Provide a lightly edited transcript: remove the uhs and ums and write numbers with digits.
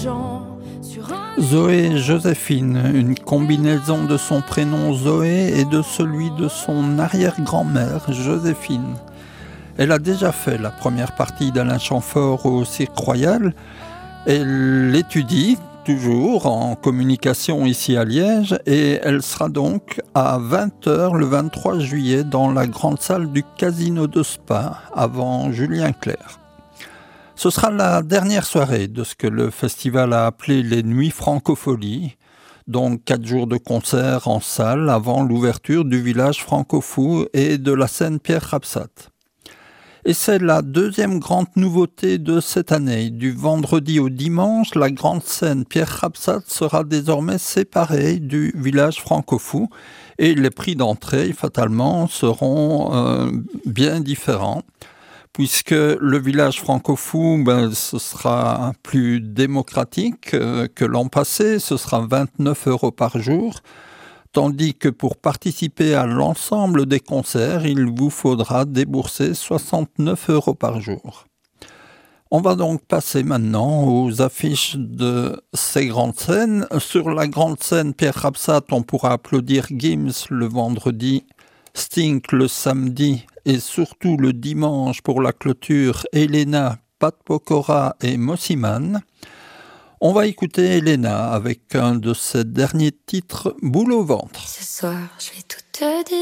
Zoé Joséphine, une combinaison de son prénom Zoé et de celui de son arrière-grand-mère Joséphine. Elle a déjà fait la première partie d'Alain Chamfort au Cirque Royal. Elle étudie toujours en communication ici à Liège et elle sera donc à 20h le 23 juillet dans la grande salle du Casino de Spa avant Julien Clerc. Ce sera la dernière soirée de ce que le festival a appelé les Nuits Francopholies, donc 4 jours de concert en salle avant l'ouverture du village francophou et de la scène Pierre Rapsat. Et c'est la deuxième grande nouveauté de cette année. Du vendredi au dimanche, la grande scène Pierre Rapsat sera désormais séparée du village francophou et les prix d'entrée, fatalement, seront bien différents. Puisque le village francophou, ce sera plus démocratique que l'an passé, ce sera 29 € par jour, tandis que pour participer à l'ensemble des concerts, il vous faudra débourser 69 € par jour. On va donc passer maintenant aux affiches de ces grandes scènes. Sur la grande scène Pierre Rapsat, on pourra applaudir Gims le vendredi, Stink le samedi et surtout le dimanche pour la clôture Elena, Pat Pokora et Mossiman. On va écouter Elena avec un de ses derniers titres, Boule au ventre. Ce soir, je vais tout te dire.